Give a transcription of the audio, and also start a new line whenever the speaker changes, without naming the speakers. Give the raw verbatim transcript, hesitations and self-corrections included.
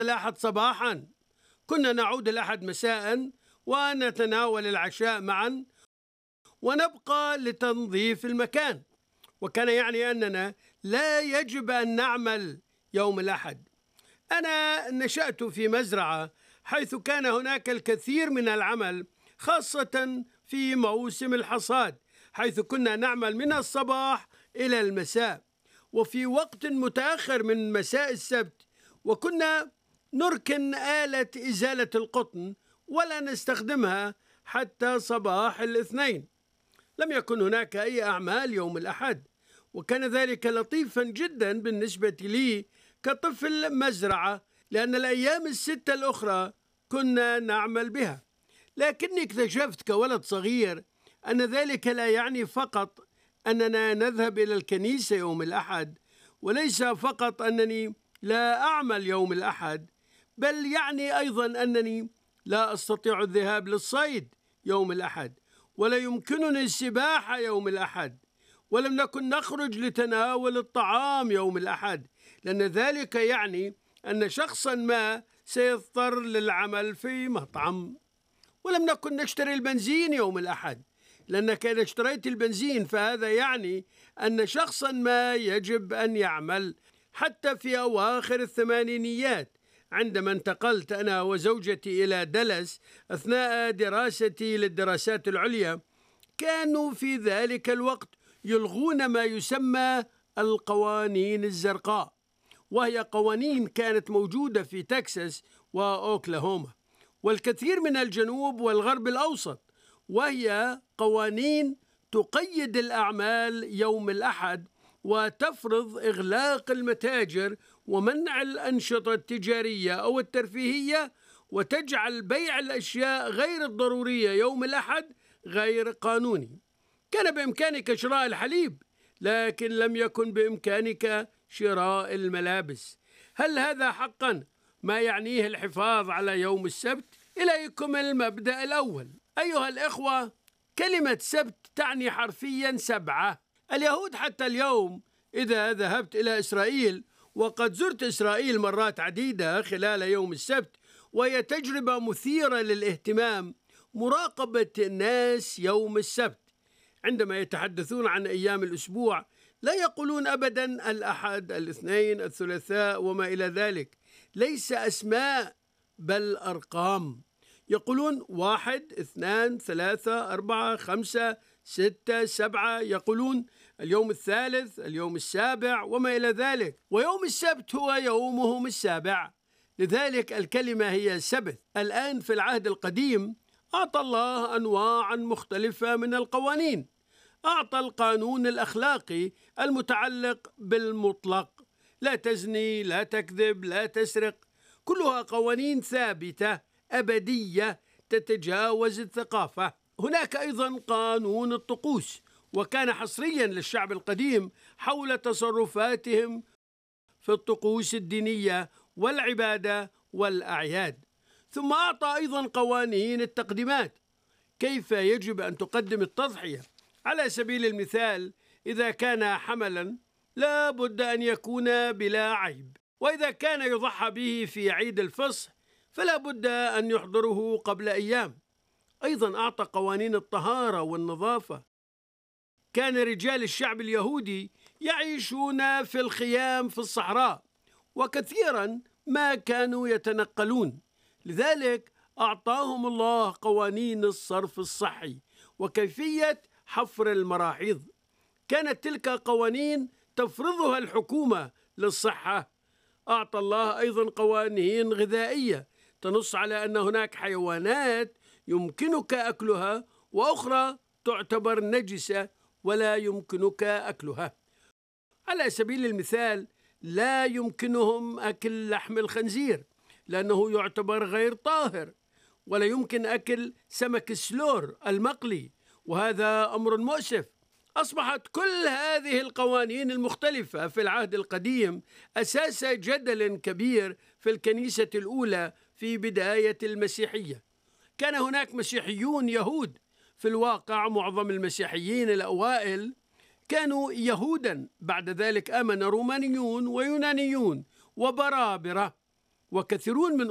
الأحد صباحا كنا نعود الأحد مساء ونتناول العشاء معا ونبقى لتنظيف المكان، وكان يعني أننا لا يجب أن نعمل يوم الأحد. أنا نشأت في مزرعة حيث كان هناك الكثير من العمل، خاصة في موسم الحصاد، حيث كنا نعمل من الصباح إلى المساء وفي وقت متأخر من مساء السبت، وكنا نركن آلة إزالة القطن ولا نستخدمها حتى صباح الاثنين. لم يكن هناك أي أعمال يوم الأحد، وكان ذلك لطيفا جدا بالنسبة لي كطفل مزرعة، لأن الأيام الستة الأخرى كنا نعمل بها. لكني اكتشفت كولد صغير أن ذلك لا يعني فقط أننا نذهب إلى الكنيسة يوم الأحد، وليس فقط أنني لا أعمل يوم الأحد، بل يعني أيضا أنني لا أستطيع الذهاب للصيد يوم الأحد، ولا يمكنني السباحة يوم الأحد، ولم نكن نخرج لتناول الطعام يوم الأحد، لأن ذلك يعني أن شخصا ما سيضطر للعمل في مطعم. ولم نكن نشتري البنزين يوم الأحد، لأنك إذا اشتريت البنزين فهذا يعني أن شخصا ما يجب أن يعمل. حتى في أواخر الثمانينيات عندما انتقلت أنا وزوجتي إلى دالاس أثناء دراستي للدراسات العليا، كانوا في ذلك الوقت يلغون ما يسمى القوانين الزرقاء، وهي قوانين كانت موجودة في تكساس وأوكلاهوما والكثير من الجنوب والغرب الأوسط، وهي قوانين تقيد الأعمال يوم الأحد وتفرض إغلاق المتاجر ومنع الأنشطة التجارية أو الترفيهية، وتجعل بيع الأشياء غير الضرورية يوم الأحد غير قانوني. كان بإمكانك شراء الحليب، لكن لم يكن بإمكانك شراء الملابس. هل هذا حقا ما يعنيه الحفاظ على يوم السبت؟ إليكم المبدأ الأول أيها الإخوة. كلمة سبت تعني حرفيا سبعة. اليهود حتى اليوم إذا ذهبت إلى إسرائيل، وقد زرت إسرائيل مرات عديدة خلال يوم السبت، وهي تجربة مثيرة للاهتمام مراقبة الناس يوم السبت. عندما يتحدثون عن أيام الأسبوع لا يقولون أبدا الأحد، الاثنين، الثلاثاء وما إلى ذلك، ليس أسماء بل أرقام. يقولون واحد، اثنان، ثلاثة، أربعة، خمسة، ستة، سبعة، يقولون اليوم الثالث، اليوم السابع وما إلى ذلك، ويوم السبت هو يومهم السابع، لذلك الكلمة هي سبت. الآن في العهد القديم أعطى الله أنواعا مختلفة من القوانين. أعطى القانون الأخلاقي المتعلق بالمطلق، لا تزني، لا تكذب، لا تسرق، كلها قوانين ثابتة أبدية تتجاوز الثقافة. هناك أيضا قانون الطقوس، وكان حصريا للشعب القديم حول تصرفاتهم في الطقوس الدينية والعبادة والأعياد. ثم أعطى أيضا قوانين التقديمات، كيف يجب أن تقدم التضحية. على سبيل المثال، إذا كان حملا لا بد أن يكون بلا عيب، وإذا كان يضحى به في عيد الفصح فلا بد أن يحضره قبل أيام. أيضا أعطى قوانين الطهارة والنظافة. كان رجال الشعب اليهودي يعيشون في الخيام في الصحراء، وكثيرا ما كانوا يتنقلون، لذلك أعطاهم الله قوانين الصرف الصحي وكيفية حفر المراحيض. كانت تلك قوانين تفرضها الحكومة للصحة. أعطى الله أيضا قوانين غذائية تنص على أن هناك حيوانات يمكنك أكلها وأخرى تعتبر نجسة ولا يمكنك أكلها. على سبيل المثال، لا يمكنهم أكل لحم الخنزير لأنه يعتبر غير طاهر، ولا يمكن أكل سمك السلور المقلي، وهذا أمر مؤسف. أصبحت كل هذه القوانين المختلفة في العهد القديم أساس جدل كبير في الكنيسة الأولى في بداية المسيحية. كان هناك مسيحيون يهود، في الواقع معظم المسيحيين الأوائل كانوا يهودا، بعد ذلك آمن رومانيون ويونانيون وبرابرة. وكثيرون من